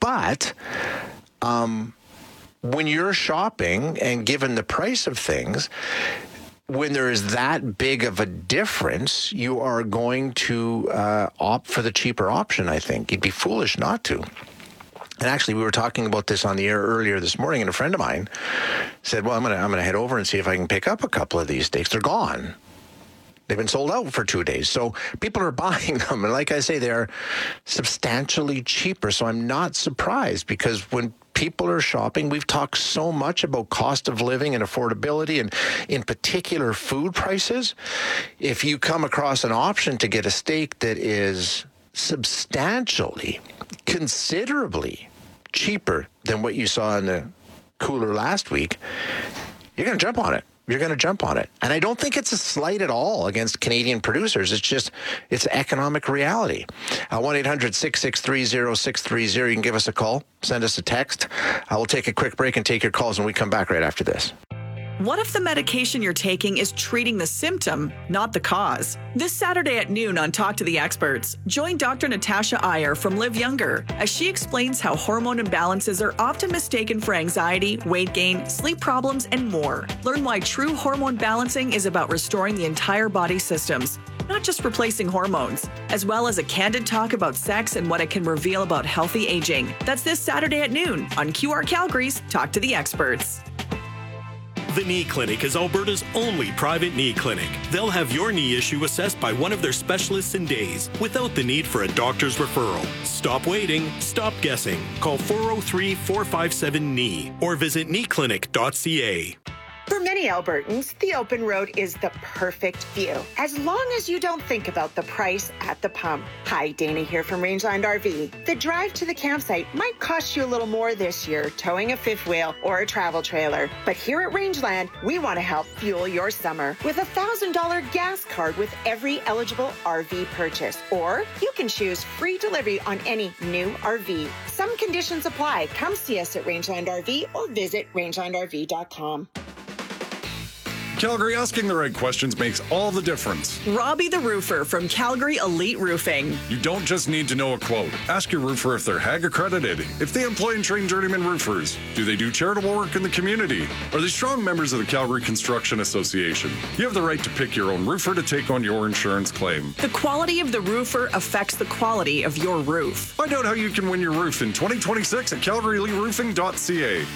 But when you're shopping and given the price of things, when there is that big of a difference, you are going to opt for the cheaper option, I think. You'd be foolish not to. And actually, we were talking about this on the air earlier this morning, and a friend of mine said, well, I'm gonna head over and see if I can pick up a couple of these steaks. They're gone. They've been sold out for 2 days. So people are buying them. And like I say, they're substantially cheaper. So I'm not surprised, because when people are shopping, we've talked so much about cost of living and affordability, and in particular food prices. If you come across an option to get a steak that is substantially, considerably cheaper than what you saw in the cooler last week, you're going to jump on it. You're going to jump on it. And I don't think it's a slight at all against Canadian producers. It's just, it's economic reality. 1-800-663-0630. You can give us a call, send us a text. I will take a quick break and take your calls when we come back right after this. What if the medication you're taking is treating the symptom, not the cause? This Saturday at noon on Talk to the Experts, join Dr. Natasha Iyer from Live Younger as she explains how hormone imbalances are often mistaken for anxiety, weight gain, sleep problems, and more. Learn why true hormone balancing is about restoring the entire body systems, not just replacing hormones, as well as a candid talk about sex and what it can reveal about healthy aging. That's this Saturday at noon on QR Calgary's Talk to the Experts. The Knee Clinic is Alberta's only private knee clinic. They'll have your knee issue assessed by one of their specialists in days, without the need for a doctor's referral. Stop waiting, stop guessing. Call 403-457-KNEE or visit kneeclinic.ca. For many Albertans, the open road is the perfect view, as long as you don't think about the price at the pump. Hi, Dana here from Rangeland RV. The drive to the campsite might cost you a little more this year, towing a fifth wheel or a travel trailer. But here at Rangeland, we want to help fuel your summer with a $1,000 gas card with every eligible RV purchase. Or you can choose free delivery on any new RV. Some conditions apply. Come see us at Rangeland RV or visit rangelandrv.com. Calgary, asking the right questions makes all the difference. Robbie the Roofer from Calgary Elite Roofing. You don't just need to know a quote. Ask your roofer if they're HAG accredited, if they employ and train journeyman roofers. Do they do charitable work in the community? Are they strong members of the Calgary Construction Association? You have the right to pick your own roofer to take on your insurance claim. The quality of the roofer affects the quality of your roof. Find out how you can win your roof in 2026 at calgaryeliteroofing.ca.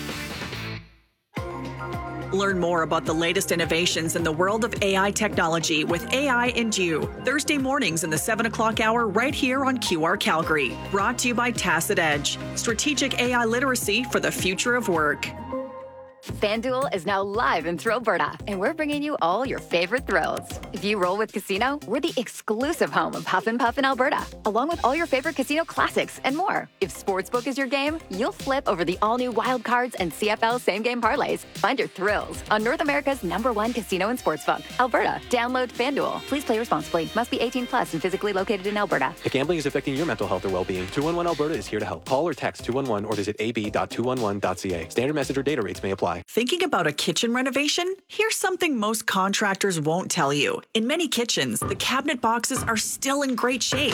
Learn more about the latest innovations in the world of AI technology with AI and You, Thursday mornings in the 7 o'clock hour right here on QR Calgary. Brought to you by Tacit Edge, strategic AI literacy for the future of work. FanDuel is now live in Thrill Alberta, and we're bringing you all your favorite thrills. If you roll with Casino, we're the exclusive home of Huff and Puff in Alberta, along with all your favorite casino classics and more. If Sportsbook is your game, you'll flip over the all-new Wild Cards and CFL same-game parlays. Find your thrills on North America's #1 casino and sportsbook, Alberta. Download FanDuel. Please play responsibly. Must be 18 plus and physically located in Alberta. If gambling is affecting your mental health or well-being, 211 Alberta is here to help. Call or text 211 or visit ab.211.ca. Standard message or data rates may apply. Thinking about a kitchen renovation? Here's something most contractors won't tell you. In many kitchens, the cabinet boxes are still in great shape.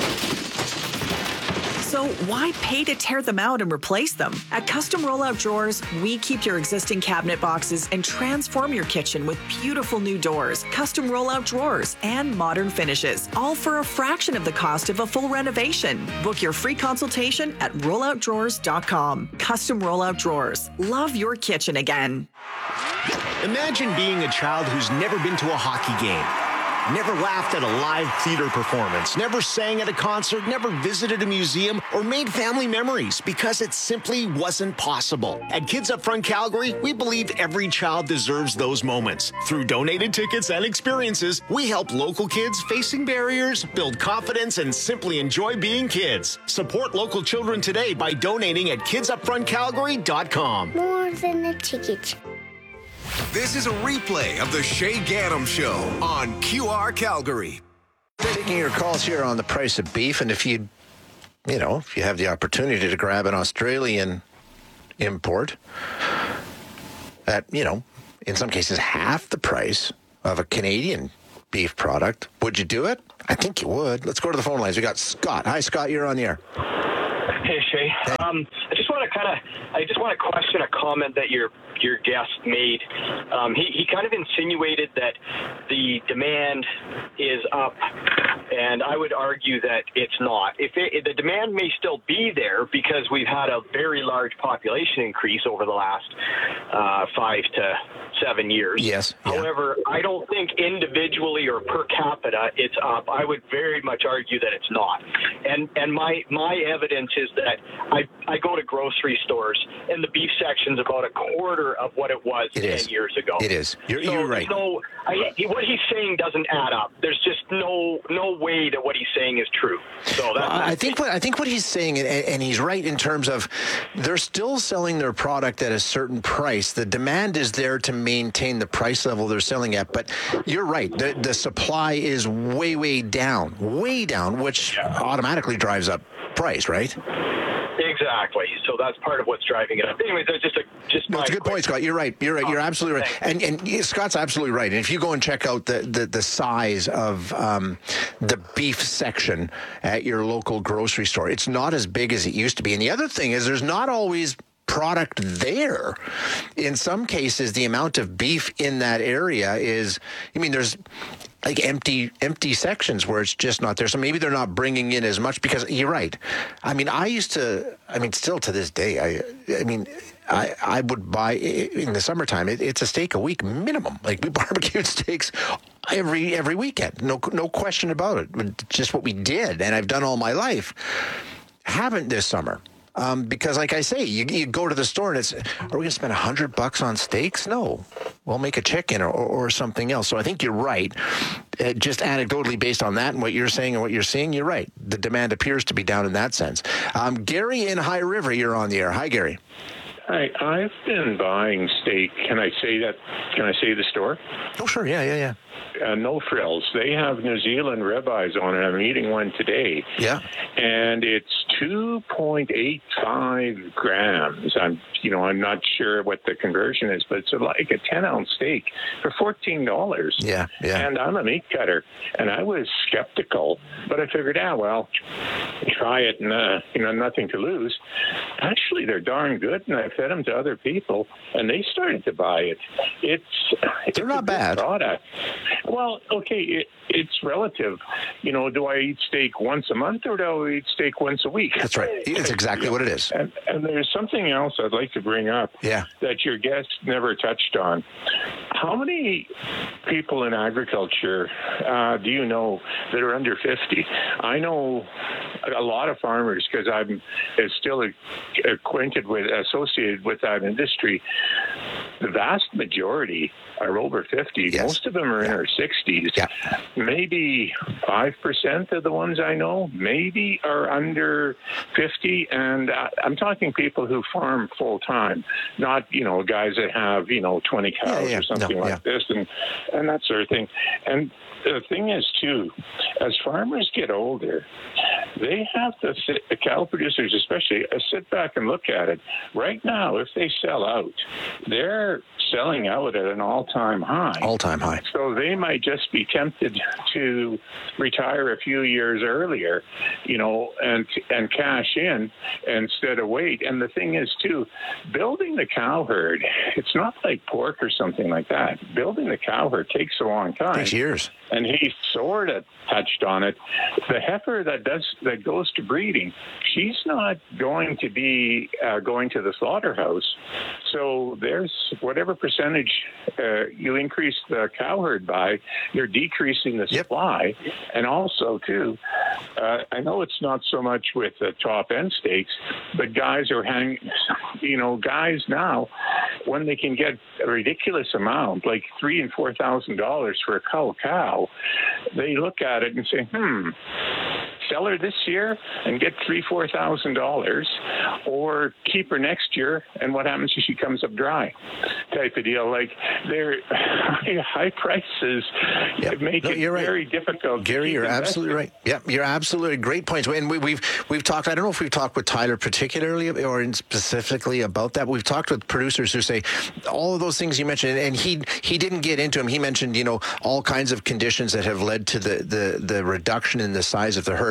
So why pay to tear them out and replace them? At Custom Rollout Drawers, we keep your existing cabinet boxes and transform your kitchen with beautiful new doors, custom rollout drawers, and modern finishes, all for a fraction of the cost of a full renovation. Book your free consultation at rolloutdrawers.com. Custom Rollout Drawers. Love your kitchen again. Imagine being a child who's never been to a hockey game. Never laughed at a live theater performance, never sang at a concert, never visited a museum, or made family memories because it simply wasn't possible. At Kids Up Front Calgary, we believe every child deserves those moments. Through donated tickets and experiences, we help local kids facing barriers build confidence and simply enjoy being kids. Support local children today by donating at kidsupfrontcalgary.com. More than a ticket. This is a replay of the Shay Gaddam Show on QR Calgary. Taking your calls here on the price of beef, and if you have the opportunity to grab an Australian import at, in some cases half the price of a Canadian beef product, would you do it? I think you would. Let's go to the phone lines. We got Scott. Hi, Scott. You're on the air. Hey, Shay. I just want to question a comment that your guest made. He kind of insinuated that the demand is up, and I would argue that it's not. The demand may still be there because we've had a very large population increase over the last 5 to 7 years. Yes. Yeah. However, I don't think individually or per capita it's up. I would very much argue that it's not. And my evidence is that I go to grocery stores and the beef section's about a quarter of what it was 10 years ago. It is. You're right. So what he's saying doesn't add up. There's just no way that what he's saying is true. So that's I think what he's saying, and he's right in terms of they're still selling their product at a certain price. The demand is there to maintain the price level they're selling at. But you're right. The supply is way down, which automatically drives up price, right? Exactly. So that's part of what's driving it up. Anyways, there's just it's a good point, Scott. You're right. You're absolutely right. And Scott's absolutely right. And if you go and check out the size of the beef section at your local grocery store, it's not as big as it used to be. And the other thing is there's not always product there. In some cases, the amount of beef in that area is, there's like empty sections where it's just not there. So maybe they're not bringing in as much because you're right. Still to this day, I would buy in the summertime. It's a steak a week minimum. Like we barbecued steaks every weekend. No question about it. Just what we did, and I've done all my life. Haven't this summer. Because like I say, you go to the store and are we going to spend $100 on steaks? No, we'll make a chicken or something else. So I think you're right. Just anecdotally based on that and what you're saying and what you're seeing, you're right. The demand appears to be down in that sense. Gary in High River, you're on the air. Hi, Gary. Hi, I've been buying steak. Can I say the store? Oh, sure. Yeah. No Frills. They have New Zealand ribeyes on it. I'm eating one today. Yeah. And it's 2.85 grams. I'm not sure what the conversion is, but it's like a 10-ounce steak for $14. Yeah. And I'm a meat cutter, and I was skeptical, but I figured, try it, and nothing to lose. Actually, they're darn good, and I fed them to other people, and they started to buy it. They're not bad. Product. Well, okay, it's relative. Do I eat steak once a month or do I eat steak once a week? That's right. It's exactly what it is. And there's something else I'd like to bring up that your guest never touched on. How many people in agriculture do you know that are under 50? I know a lot of farmers because I'm still associated with that industry. The vast majority are over 50. Yes. Most of them are in their 60s. Yeah. Maybe 5% of the ones I know maybe are under 50. And I'm talking people who farm full time, not, guys that have, 20 cows or something like this and that sort of thing. And the thing is, too, as farmers get older, they have to the cattle producers especially, sit back and look at it. Right now, if they sell out, they're selling out at an all-time high. All-time high. So they might just be tempted to retire a few years earlier, and cash in instead of wait. And the thing is, too, building the cow herd, it's not like pork or something like that. Building the cow herd takes a long time. Takes years. And he sort of touched on it. The heifer that goes to breeding, she's not going to be going to the slaughterhouse. So there's whatever percentage you increase the cow herd by, you're decreasing the supply. And also, too, I know it's not so much with the top end steaks, but guys are guys now, when they can get a ridiculous amount, like $3,000 and $4,000 for a cull cow, they look at it and say, sell her this year and get $3,000-$4,000, or keep her next year, and what happens if she comes up dry? Type of deal. Like, they're high prices make it very difficult. Gary, you're absolutely right. Yeah, you're absolutely great points. And we've talked. I don't know if we've talked with Tyler particularly or specifically about that. But we've talked with producers who say all of those things you mentioned, and he didn't get into them. He mentioned all kinds of conditions that have led to the reduction in the size of the herd.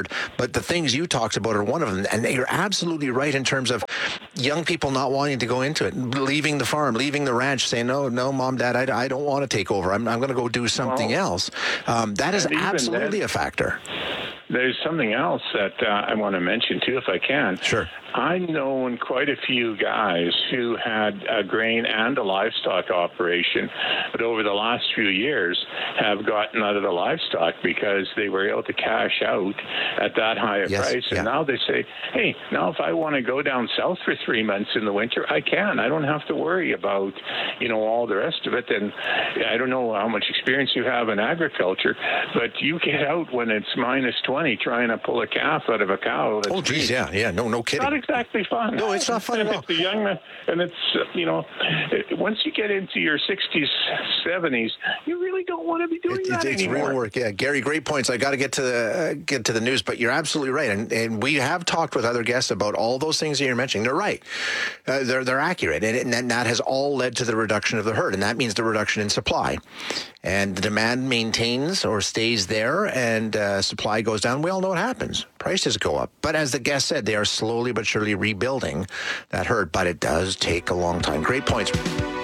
herd. But the things you talked about are one of them. And you're absolutely right in terms of young people not wanting to go into it, leaving the farm, leaving the ranch, saying, no, Mom, Dad, I don't want to take over. I'm going to go do something else. That is absolutely a factor. There's something else that I want to mention, too, if I can. Sure. I've known quite a few guys who had a grain and a livestock operation, but over the last few years have gotten out of the livestock because they were able to cash out at that high a price. And now they say, hey, now if I want to go down south for 3 months in the winter, I can. I don't have to worry about, all the rest of it. And I don't know how much experience you have in agriculture, but you get out when it's minus 20 trying to pull a calf out of a cow. Oh, geez, yeah. No kidding. Not exactly fun. No, it's not fun at all. It's the young man, and it's, once you get into your 60s, 70s, you really don't want to be doing that anymore. It's real work. Yeah, Gary, great points. I got to get to the news, but you're absolutely right. And we have talked with other guests about all those things that you're mentioning. They're right. They're accurate. And that has all led to the reduction of the herd. And that means the reduction in supply. And the demand maintains or stays there and supply goes down. We all know what happens. Prices go up. But as the guest said, they are slowly but surely rebuilding that herd. But it does take a long time. Great points.